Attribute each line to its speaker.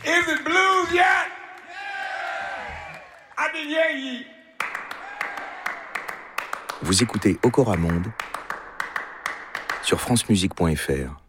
Speaker 1: Is it blues yet? I can hear ye.
Speaker 2: Vous écoutez Okora Monde sur francemusique.fr.